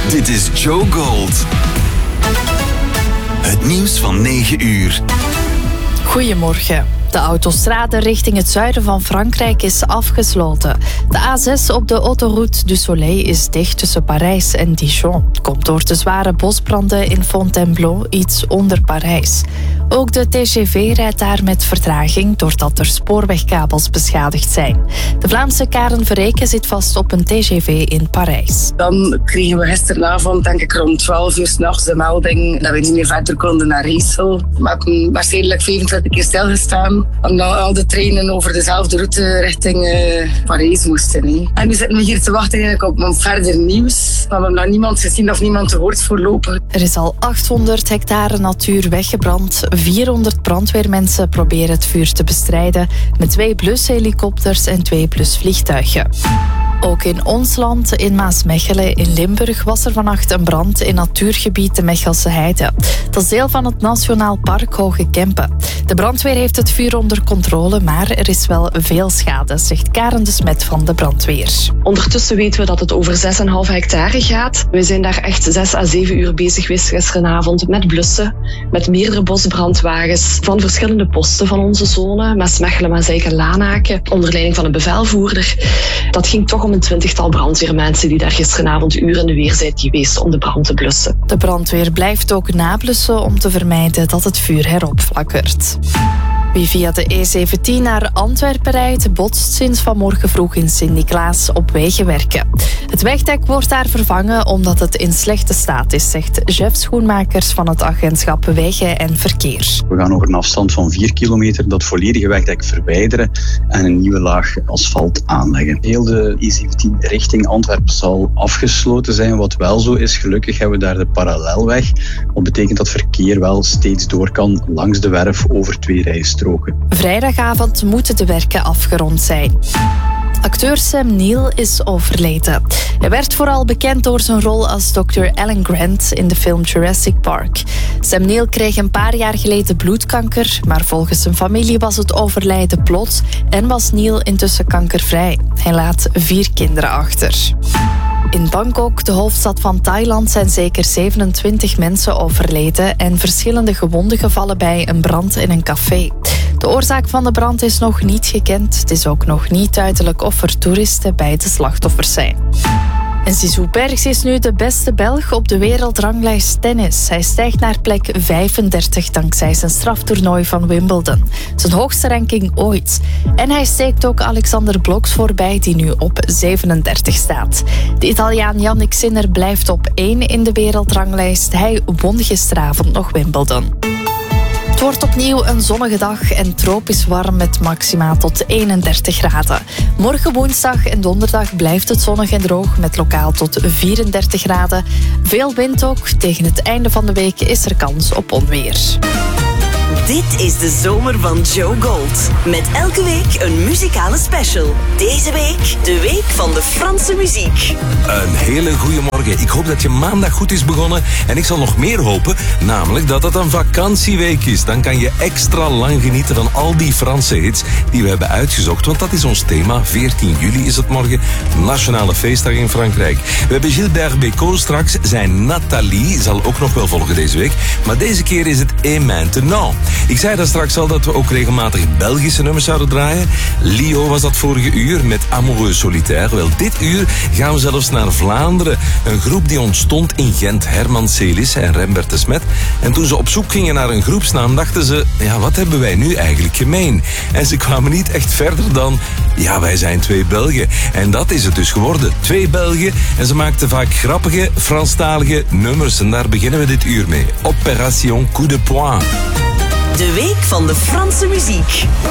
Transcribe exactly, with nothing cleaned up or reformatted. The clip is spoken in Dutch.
Dit is Joe Gold. Het nieuws van negen uur. Goedemorgen. De autostrade richting het zuiden van Frankrijk is afgesloten. De A zes op de Autoroute du Soleil is dicht tussen Parijs en Dijon. Het komt door de zware bosbranden in Fontainebleau, iets onder Parijs. Ook de T G V rijdt daar met vertraging doordat er spoorwegkabels beschadigd zijn. De Vlaamse Karen Verreken zit vast op een T G V in Parijs. Dan kregen we gisteravond, denk ik rond twaalf uur 's nachts, de melding dat we niet meer verder konden naar Riesel. We hebben waarschijnlijk vijfentwintig keer stilgestaan. Omdat al de treinen over dezelfde route richting uh, Parijs moesten. He. En nu zitten we hier te wachten eigenlijk op verder nieuws. We hebben nog niemand gezien of niemand gehoord voorlopig. Er is al achthonderd hectare natuur weggebrand. vierhonderd brandweermensen proberen het vuur te bestrijden met twee blushelikopters en twee blusvliegtuigen. Ook in ons land, in Maasmechelen in Limburg, was er vannacht een brand in natuurgebied de Mechelse Heide. Dat is deel van het Nationaal Park Hoge Kempen. De brandweer heeft het vuur onder controle, maar er is wel veel schade, zegt Karen de Smet van de brandweer. Ondertussen weten we dat het over zes komma vijf hectare gaat. We zijn daar echt zes à zeven uur bezig geweest gisteravond met blussen, met meerdere bosbrandwagens van verschillende posten van onze zone, Maasmechelen, Maaseik en Lanaken, onder leiding van een bevelvoerder. Dat ging toch om een twintigtal brandweermensen die daar gisteravond uren in de weer zijn geweest om de brand te blussen. De brandweer blijft ook nablussen om te vermijden dat het vuur heropflakkert. Wie via de E zeventien naar Antwerpen rijdt, botst sinds vanmorgen vroeg in Sint-Niklaas op wegenwerken. Het wegdek wordt daar vervangen omdat het in slechte staat is, zegt Jeff Schoenmakers van het agentschap Wegen en Verkeer. We gaan over een afstand van vier kilometer dat volledige wegdek verwijderen en een nieuwe laag asfalt aanleggen. Heel de E zeventien richting Antwerpen zal afgesloten zijn. Wat wel zo is, gelukkig hebben we daar de parallelweg. Wat betekent dat verkeer wel steeds door kan langs de werf over twee rijstroken. Vrijdagavond moeten de werken afgerond zijn. Acteur Sam Neill is overleden. Hij werd vooral bekend door zijn rol als dokter Alan Grant in de film Jurassic Park. Sam Neill kreeg een paar jaar geleden bloedkanker, maar volgens zijn familie was het overlijden plots en was Neill intussen kankervrij. Hij laat vier kinderen achter. In Bangkok, de hoofdstad van Thailand, zijn zeker zevenentwintig mensen overleden en verschillende gewonden gevallen bij een brand in een café. De oorzaak van de brand is nog niet gekend. Het is ook nog niet duidelijk of er toeristen bij de slachtoffers zijn. En Zizou Bergs is nu de beste Belg op de wereldranglijst tennis. Hij stijgt naar plek vijfendertig dankzij zijn straftoernooi van Wimbledon. Zijn hoogste ranking ooit. En hij steekt ook Alexander Bloks voorbij, die nu op zevenendertig staat. De Italiaan Jannik Sinner blijft op één in de wereldranglijst. Hij won gisteravond nog Wimbledon. Het wordt opnieuw een zonnige dag en tropisch warm met maxima tot eenendertig graden. Morgen woensdag en donderdag blijft het zonnig en droog met lokaal tot vierendertig graden. Veel wind ook. Tegen het einde van de week is er kans op onweer. Dit is de zomer van Joe Gold. Met elke week een muzikale special. Deze week de week van de Franse muziek. Een hele goede morgen. Ik hoop dat je maandag goed is begonnen. En ik zal nog meer hopen, namelijk dat het een vakantieweek is. Dan kan je extra lang genieten van al die Franse hits die we hebben uitgezocht. Want dat is ons thema. veertien juli is het morgen. Nationale feestdag in Frankrijk. We hebben Gilbert Bécaud straks. Zijn Nathalie zal ook nog wel volgen deze week. Maar deze keer is het Et Maintenant. Ik zei daar straks al dat we ook regelmatig Belgische nummers zouden draaien. Lio was dat vorige uur met Amoureux Solitaire. Wel, dit uur gaan we zelfs naar Vlaanderen. Een groep die ontstond in Gent. Herman Celissen en Rembert de Smet. En toen ze op zoek gingen naar een groepsnaam, dachten ze, ja, wat hebben wij nu eigenlijk gemeen? En ze kwamen niet echt verder dan, ja, wij zijn twee Belgen. En dat is het dus geworden. Twee Belgen. En ze maakten vaak grappige, Franstalige nummers. En daar beginnen we dit uur mee. Opération Coup de Poing. De week van de Franse muziek.